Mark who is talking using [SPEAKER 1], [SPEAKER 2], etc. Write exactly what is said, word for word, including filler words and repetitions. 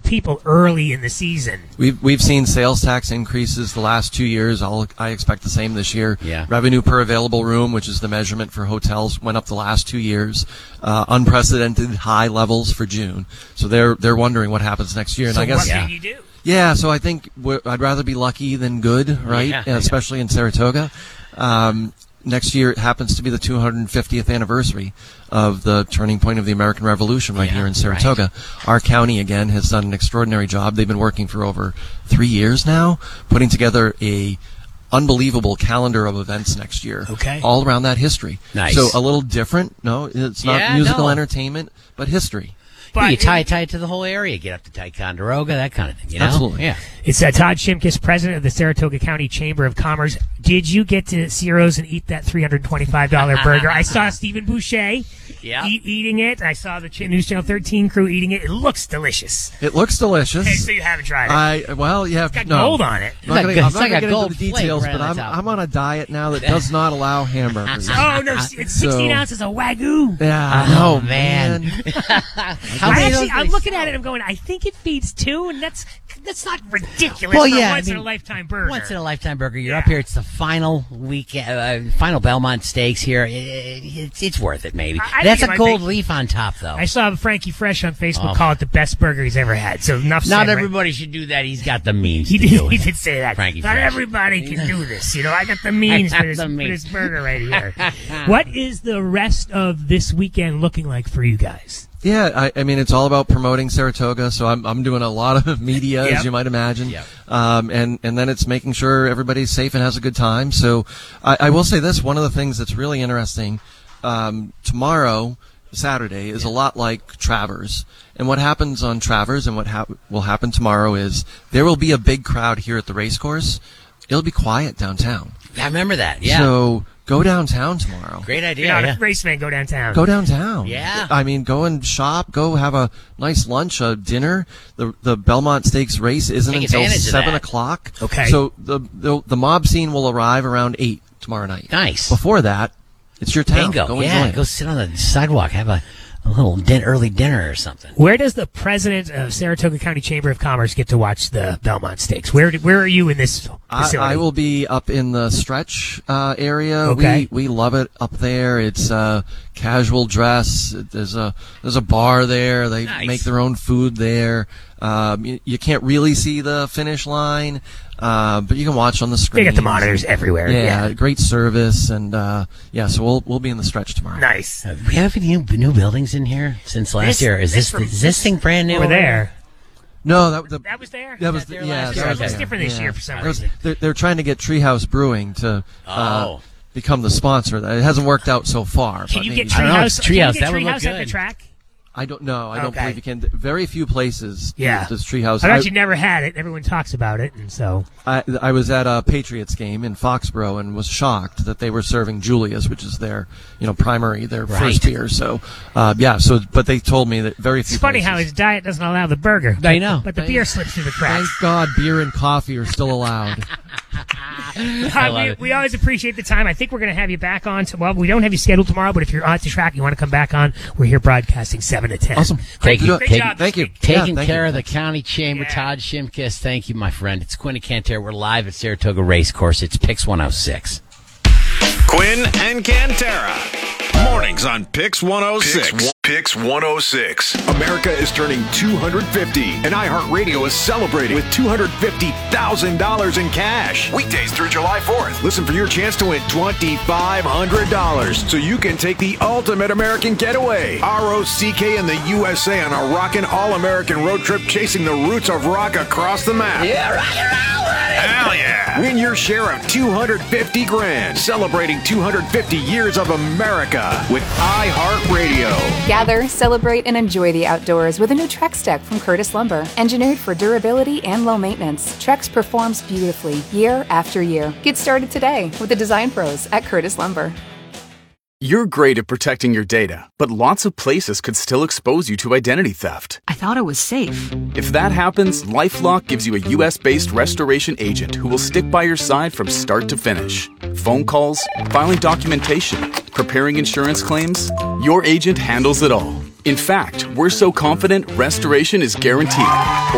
[SPEAKER 1] people early in the season.
[SPEAKER 2] We've we've seen sales tax increases the last two years. I'll, I expect the same this year.
[SPEAKER 3] Yeah.
[SPEAKER 2] Revenue per available room, which is the measurement for hotels, went up the last two years. Uh, unprecedented high levels for June. So they're they're wondering what happens next year. And
[SPEAKER 1] So
[SPEAKER 2] I guess
[SPEAKER 1] what
[SPEAKER 3] Yeah.
[SPEAKER 1] can you do?
[SPEAKER 2] yeah. So I think we're, I'd rather be lucky than good, right?
[SPEAKER 3] Yeah.
[SPEAKER 2] Uh, especially in Saratoga. Um, next year it happens to be the two hundred fiftieth anniversary of the turning point of the American Revolution right
[SPEAKER 3] Yeah,
[SPEAKER 2] here in Saratoga. Our county, again, has done an extraordinary job. They've been working for over three years now, putting together a unbelievable calendar of events next year.
[SPEAKER 1] Okay.
[SPEAKER 2] All around that history.
[SPEAKER 3] Nice.
[SPEAKER 2] So a little different. No, it's not
[SPEAKER 3] Yeah,
[SPEAKER 2] musical
[SPEAKER 3] no.
[SPEAKER 2] entertainment, but history.
[SPEAKER 3] Yeah, you
[SPEAKER 1] But
[SPEAKER 3] tie, tie it to the whole area. Get up to Ticonderoga, that kind of thing, you know?
[SPEAKER 2] Absolutely.
[SPEAKER 3] Yeah.
[SPEAKER 1] It's uh, Todd Shimkus, president of the Saratoga County Chamber of Commerce. Did you get to Ciro's and eat that three hundred twenty-five dollars burger? I saw Stephen Boucher
[SPEAKER 3] Yeah.
[SPEAKER 1] eat, eating it. I saw the Ch- News Channel thirteen crew eating it. It looks delicious.
[SPEAKER 2] It looks delicious.
[SPEAKER 1] Hey, so you haven't tried it.
[SPEAKER 2] I well, yeah,
[SPEAKER 1] It's got
[SPEAKER 2] no.
[SPEAKER 1] gold on it.
[SPEAKER 2] I'm not
[SPEAKER 3] It's
[SPEAKER 2] gonna,
[SPEAKER 3] like-
[SPEAKER 2] I'm
[SPEAKER 3] it's
[SPEAKER 2] not
[SPEAKER 3] like
[SPEAKER 2] gonna
[SPEAKER 3] a
[SPEAKER 2] get
[SPEAKER 3] gold
[SPEAKER 2] into the
[SPEAKER 3] flake
[SPEAKER 2] details,
[SPEAKER 3] right
[SPEAKER 2] but
[SPEAKER 3] on
[SPEAKER 2] I'm
[SPEAKER 3] the top.
[SPEAKER 2] I'm on a diet now that does not allow hamburgers.
[SPEAKER 1] Oh, no, it's sixteen
[SPEAKER 2] So-
[SPEAKER 1] ounces of Wagyu.
[SPEAKER 2] Yeah,
[SPEAKER 3] Oh,
[SPEAKER 2] no,
[SPEAKER 3] man.
[SPEAKER 2] man.
[SPEAKER 3] How
[SPEAKER 1] I
[SPEAKER 3] many of
[SPEAKER 1] actually,
[SPEAKER 3] those
[SPEAKER 1] I'm
[SPEAKER 3] they
[SPEAKER 1] looking
[SPEAKER 3] sell?
[SPEAKER 1] at it. I'm going. I think it feeds two, and that's that's not ridiculous.
[SPEAKER 3] Well,
[SPEAKER 1] for
[SPEAKER 3] yeah,
[SPEAKER 1] a
[SPEAKER 3] I
[SPEAKER 1] once in
[SPEAKER 3] mean,
[SPEAKER 1] a lifetime burger.
[SPEAKER 3] Once in a lifetime burger. You're
[SPEAKER 1] Yeah.
[SPEAKER 3] up here. It's the final week, uh, final Belmont Steaks here. It, it, it's, it's worth it, maybe.
[SPEAKER 1] I- I
[SPEAKER 3] That's
[SPEAKER 1] think
[SPEAKER 3] a
[SPEAKER 1] it might
[SPEAKER 3] gold
[SPEAKER 1] be.
[SPEAKER 3] leaf on top, though.
[SPEAKER 1] I saw Frankie Fresh on Facebook
[SPEAKER 3] Oh.
[SPEAKER 1] call it the best burger he's ever had. So enough said.
[SPEAKER 3] Not
[SPEAKER 1] right?
[SPEAKER 3] everybody should do that. He's got the means
[SPEAKER 1] He
[SPEAKER 3] to
[SPEAKER 1] did,
[SPEAKER 3] do
[SPEAKER 1] he
[SPEAKER 3] it.
[SPEAKER 1] did say that.
[SPEAKER 3] Frankie
[SPEAKER 1] Not
[SPEAKER 3] Fresh.
[SPEAKER 1] everybody can do this. You know, I got the means
[SPEAKER 3] I
[SPEAKER 1] for
[SPEAKER 3] got
[SPEAKER 1] this,
[SPEAKER 3] the
[SPEAKER 1] for
[SPEAKER 3] means.
[SPEAKER 1] this burger right here. What is the rest of this weekend looking like for you guys?
[SPEAKER 2] Yeah, I, I mean, it's all about promoting Saratoga, so I'm I'm doing a lot of media,
[SPEAKER 1] Yep.
[SPEAKER 2] as you might imagine.
[SPEAKER 3] Yep.
[SPEAKER 2] Um, and, and then it's making sure everybody's safe and has a good time. So I, I will say this, one of the things that's really interesting, um, tomorrow, Saturday, is a lot like Travers. And what happens on Travers and what hap- will happen tomorrow is there will be a big crowd here at the race course. It'll be quiet downtown.
[SPEAKER 3] I remember that. Yeah.
[SPEAKER 2] So go downtown tomorrow.
[SPEAKER 3] Great idea.
[SPEAKER 1] You're not
[SPEAKER 3] yeah.
[SPEAKER 1] a race fan, go downtown.
[SPEAKER 2] Go downtown.
[SPEAKER 3] Yeah.
[SPEAKER 2] I mean, go and shop. Go have a nice lunch, a dinner. The the Belmont Stakes race isn't
[SPEAKER 3] Take
[SPEAKER 2] until
[SPEAKER 3] advantage of
[SPEAKER 2] seven
[SPEAKER 3] that.
[SPEAKER 2] o'clock.
[SPEAKER 1] Okay.
[SPEAKER 2] So the, the the mob scene will arrive around eight tomorrow night.
[SPEAKER 3] Nice.
[SPEAKER 2] Before that, it's your town.
[SPEAKER 3] Bingo.
[SPEAKER 2] Go
[SPEAKER 3] yeah.
[SPEAKER 2] enjoy
[SPEAKER 3] Go
[SPEAKER 2] it.
[SPEAKER 3] sit on the sidewalk. Have a, a little din- early dinner or something.
[SPEAKER 1] Where does the president of Saratoga County Chamber of Commerce get to watch the Belmont Stakes? Where do- where are you in this
[SPEAKER 2] I,
[SPEAKER 1] facility?
[SPEAKER 2] I will be up in the stretch uh, area.
[SPEAKER 1] Okay.
[SPEAKER 2] We we love it up there. It's uh, casual dress. There's a there's a bar there. They
[SPEAKER 3] Nice.
[SPEAKER 2] make their own food there. Um, you, you can't really see the finish line, uh, but you can watch on the
[SPEAKER 1] They
[SPEAKER 2] screen.
[SPEAKER 1] got the monitors everywhere.
[SPEAKER 2] Yeah,
[SPEAKER 1] Yeah.
[SPEAKER 2] great service, and uh, yeah, so we'll we'll be in the stretch tomorrow.
[SPEAKER 1] Nice.
[SPEAKER 3] Uh, we have any new, new buildings in here since last
[SPEAKER 1] This-
[SPEAKER 3] year? Is
[SPEAKER 1] this
[SPEAKER 3] this
[SPEAKER 1] from-
[SPEAKER 3] is this thing brand new?
[SPEAKER 1] Over there.
[SPEAKER 2] No, that the,
[SPEAKER 1] That was there?
[SPEAKER 2] that was
[SPEAKER 3] that there
[SPEAKER 2] the, yeah,
[SPEAKER 3] last
[SPEAKER 2] that
[SPEAKER 3] year?
[SPEAKER 2] was
[SPEAKER 3] Okay.
[SPEAKER 1] It's different this year for some
[SPEAKER 2] That was-
[SPEAKER 1] reason.
[SPEAKER 2] They're, they're trying to get Treehouse Brewing to uh,
[SPEAKER 3] Oh.
[SPEAKER 2] become the sponsor. It hasn't worked out so far.
[SPEAKER 1] Can
[SPEAKER 2] but
[SPEAKER 1] you
[SPEAKER 2] maybe-
[SPEAKER 1] get
[SPEAKER 3] I don't know,
[SPEAKER 1] Treehouse?
[SPEAKER 3] it's
[SPEAKER 1] Can you
[SPEAKER 3] Treehouse.
[SPEAKER 1] get
[SPEAKER 3] That would look
[SPEAKER 1] Treehouse at the
[SPEAKER 3] good.
[SPEAKER 1] track?
[SPEAKER 2] I don't know. I don't
[SPEAKER 1] Okay.
[SPEAKER 2] believe you can. Very few places.
[SPEAKER 1] Yeah.
[SPEAKER 2] Does Treehouse.
[SPEAKER 1] I've
[SPEAKER 2] I,
[SPEAKER 1] actually never had it. Everyone talks about it, and so
[SPEAKER 2] I, I was at a Patriots game in Foxborough and was shocked that they were serving Julia's, which is their, you know, primary, their
[SPEAKER 3] Right.
[SPEAKER 2] first beer. So, uh, yeah. So, but they told me that very few.
[SPEAKER 1] it's funny
[SPEAKER 2] places.
[SPEAKER 1] how his diet doesn't allow the burger.
[SPEAKER 3] I know.
[SPEAKER 1] But the
[SPEAKER 2] Thank-
[SPEAKER 1] beer slips through the
[SPEAKER 2] Thank
[SPEAKER 1] cracks.
[SPEAKER 2] God, beer and coffee are still allowed.
[SPEAKER 3] I love
[SPEAKER 1] we,
[SPEAKER 3] it.
[SPEAKER 1] we always appreciate the time. I think we're going to have you back on. To, well, we don't have you scheduled tomorrow, but if you're at the track and you want to come back on, we're here broadcasting seven to ten.
[SPEAKER 2] Awesome.
[SPEAKER 3] Thank you.
[SPEAKER 1] Great
[SPEAKER 3] Take-
[SPEAKER 1] job.
[SPEAKER 2] Thank you.
[SPEAKER 3] Taking
[SPEAKER 2] Yeah, thank
[SPEAKER 3] care
[SPEAKER 2] you.
[SPEAKER 3] of the county chamber,
[SPEAKER 1] Yeah.
[SPEAKER 3] Todd Shimkus. Thank you, my friend. It's Quinn and Cantera. We're live at Saratoga Racecourse. It's Pix one oh six.
[SPEAKER 4] Quinn and Cantera. Mornings on Pix one oh six.
[SPEAKER 5] Pix, Pix one oh six. America is turning two hundred fifty, and iHeartRadio is celebrating with two hundred fifty thousand dollars in cash. Weekdays through July fourth. Listen for your chance to win twenty-five hundred dollars so you can take the ultimate American getaway. R O C K and the U S A on a rockin' all-American road trip chasing the roots of rock across the map.
[SPEAKER 3] Yeah, rock and roll,
[SPEAKER 5] Hell yeah! Win your share of two hundred fifty grand, celebrating two hundred fifty years of America with iHeartRadio.
[SPEAKER 6] Gather, celebrate, and enjoy the outdoors with a new Trex deck from Curtis Lumber. Engineered for durability and low maintenance, Trex performs beautifully year after year. Get started today with the design pros at Curtis Lumber.
[SPEAKER 7] You're great at protecting your data, but lots of places could still expose you to identity theft.
[SPEAKER 8] I thought it was safe.
[SPEAKER 7] If that happens, LifeLock gives you a U S-based restoration agent who will stick by your side from start to finish. Phone calls, filing documentation, preparing insurance claims, your agent handles it all. In fact, we're so confident restoration is guaranteed.